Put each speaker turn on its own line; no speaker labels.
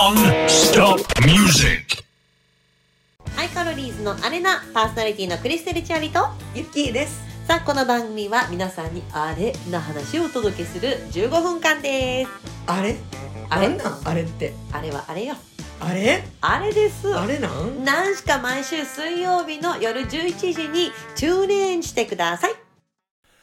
Non-stop music.
ハイカロリーズのアレナ、パーソナリティのクリステル・チャーリと
ゆきです。
さあ、この番組は皆さんにあれな話をお届けする15分間です。
あれ
あれ
なんあれって
あれはあれよ。
あれ
あれです。
あれなん
何しか毎週水曜日の夜11時にチューンインしてください。